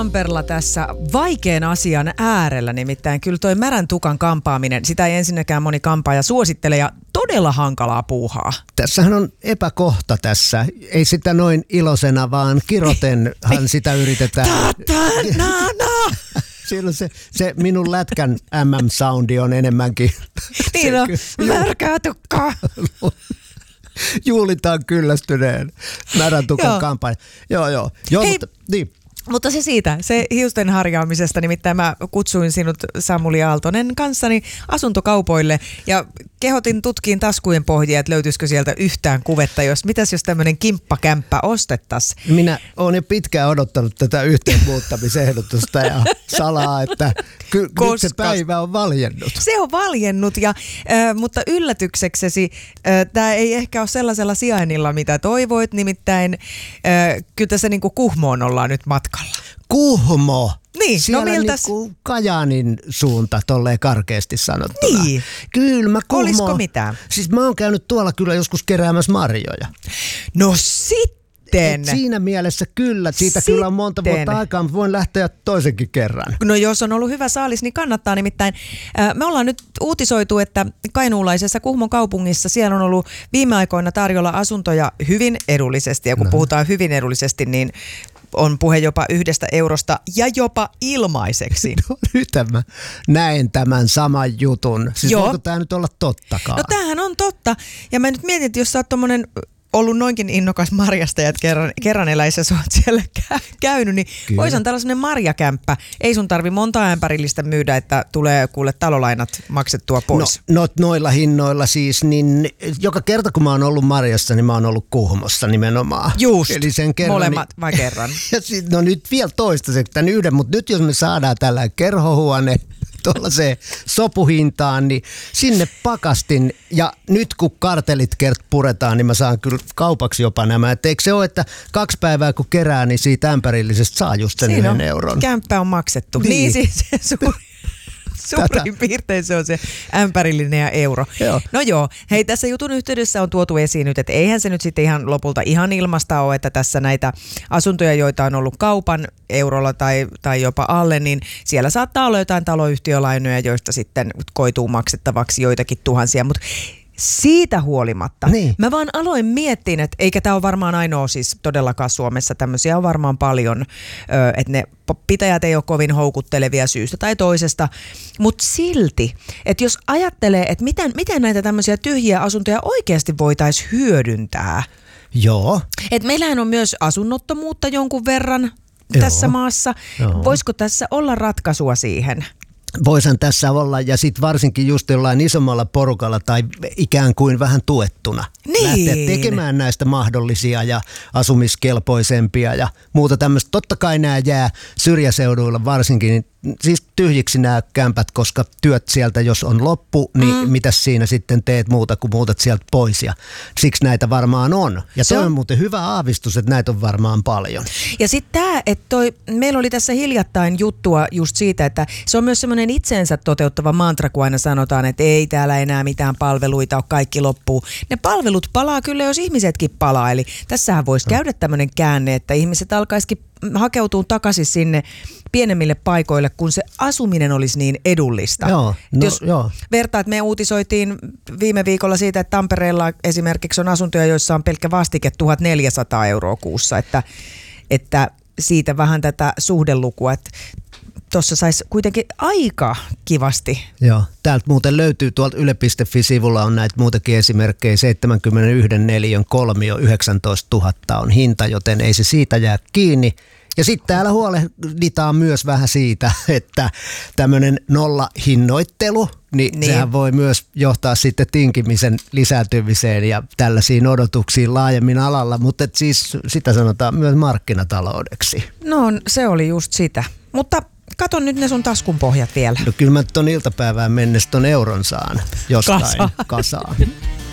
Tampereella tässä vaikean asian äärellä, nimittäin kyllä toi märän tukan kampaaminen, sitä ei ensinnäkään moni kampaaja suosittele ja todella hankalaa puuhaa. Tässähän on epäkohta tässä. Ei sitä noin ilosena, vaan kirotenhan sitä yritetään. Silloin se minun lätkän MM-soundi on enemmänkin. Niin on, märkää tukkaa. Juhlitaan kyllästyneen märän tukan kampanja. Joo, hei, mutta niin. Mutta se siitä, se hiusten harjaamisesta, nimittäin mä kutsuin sinut Samuli Aaltonen kanssani asuntokaupoille ja kehotin tutkiin taskujen pohjia, että löytyisikö sieltä yhtään kuvetta, mitäs jos tämmöinen kimppakämppä ostettaisiin. Minä olen jo pitkään odottanut tätä yhteenmuuttamisehdotusta ja salaa, että nyt se päivä on valjennut. Se on valjennut, mutta yllätykseksesi tämä ei ehkä ole sellaisella sijainnilla, mitä toivoit, nimittäin kyllä tässä niin kuin Kuhmoon ollaan nyt matkalla. Kuhmo! Niin, siellä no niinku Kajaanin suunta, tolleen karkeasti sanottuna. Niin. Kyllä mä Kuhmo. Olisiko mitään? Siis mä oon käynyt tuolla kyllä joskus keräämässä marjoja. No sitten! Siinä mielessä kyllä. Siitä kyllä on monta vuotta aikaa, mutta voin lähteä toisenkin kerran. No jos on ollut hyvä saalis, niin kannattaa nimittäin. Me ollaan nyt uutisoitu, että kainuulaisessa Kuhmon kaupungissa siellä on ollut viime aikoina tarjolla asuntoja hyvin edullisesti. Ja kun puhutaan hyvin edullisesti, niin on puhe jopa 1 eurosta ja jopa ilmaiseksi. No nyt mä näen tämän saman jutun. Siis voiko tämä nyt olla tottakaan? No tämähän on totta. Ja mä nyt mietin, että jos sä oot tommonen ollut noinkin innokas marjastajat kerran eläissä, sä oot siellä käynyt, niin voisin tällainen marjakämppä. Ei sun tarvi monta ämpärillistä myydä, että tulee kuule talolainat maksettua pois. No noilla hinnoilla siis, niin joka kerta kun mä oon ollut marjassa, niin mä oon ollut Kuhmossa nimenomaan. Just, eli sen kerran, molemmat vai kerran? Ja no nyt vielä toistaiseksi tämän yhden, mutta nyt jos me saadaan tällainen kerhohuone tuollaiseen sopuhintaan, niin sinne pakastin. Ja nyt kun kartelit puretaan, niin mä saan kyllä kaupaksi jopa nämä. Et eikö se ole, että 2 päivää kun kerää, niin siitä ämpärillisestä saa just sen 1 euron. Kämppä on maksettu. Niin siis suurin piirtein se on se ämpärillinen ja euro. Joo. No joo, hei tässä jutun yhteydessä on tuotu esiin nyt, että eihän se nyt sitten ihan lopulta ihan ilmasta ole, että tässä näitä asuntoja, joita on ollut kaupan eurolla tai jopa alle, niin siellä saattaa olla jotain taloyhtiölainoja, joista sitten koituu maksettavaksi joitakin tuhansia, mutta siitä huolimatta. Niin. Mä vaan aloin miettiä, että eikä tämä ole varmaan ainoa siis todellakaan Suomessa. Tämmöisiä on varmaan paljon, että ne pitäjät ei ole kovin houkuttelevia syystä tai toisesta. Mutta silti, että jos ajattelee, että miten näitä tämmöisiä tyhjiä asuntoja oikeasti voitaisiin hyödyntää. Joo. Että meillähän on myös asunnottomuutta jonkun verran tässä maassa. Joo. Voisiko tässä olla ratkaisua siihen? Voisin tässä olla, ja sitten varsinkin just jollain isommalla porukalla tai ikään kuin vähän tuettuna. Niin. Lähteä tekemään näistä mahdollisia ja asumiskelpoisempia ja muuta tämmöistä. Totta kai nämä jää syrjäseuduilla varsinkin, siis tyhjiksi nämä kämpät, koska työt sieltä jos on loppu, niin mitäs siinä sitten teet muuta kuin muutat sieltä pois. Ja siksi näitä varmaan on. Ja toi on muuten hyvä aavistus, että näitä on varmaan paljon. Ja sitten tämä, että meillä oli tässä hiljattain juttua just siitä, että se on myös semmoinen itseensä toteuttava mantra, kun aina sanotaan, että ei täällä enää mitään palveluita ole, kaikki loppuu. Ne palvelut palaa kyllä, jos ihmisetkin palaa. Eli tässähän voisi käydä tämmöinen käänne, että ihmiset alkaisikin hakeutuu takaisin sinne pienemmille paikoille, kun se asuminen olisi niin edullista. Jos vertaat, me uutisoitiin viime viikolla siitä, että Tampereella esimerkiksi on asuntoja, joissa on pelkkä vastike 1 400 euroa kuussa, että siitä vähän tätä suhdelukua, että tuossa saisi kuitenkin aika kivasti. Joo, täältä muuten löytyy tuolta yle.fi-sivulla on näitä muutakin esimerkkejä. 71 neliön kolmio 19 000 on hinta, joten ei se siitä jää kiinni. Ja sitten täällä huolehditaan myös vähän siitä, että tämmöinen nollahinnoittelu, niin sehän voi myös johtaa sitten tinkimisen lisääntymiseen ja tällaisiin odotuksiin laajemmin alalla, mutta siis sitä sanotaan myös markkinataloudeksi. No se oli just sitä, mutta katon nyt ne sun taskun pohjat vielä. No kyllä mä ton iltapäivään mennessä ton euron saan jostain kasaan.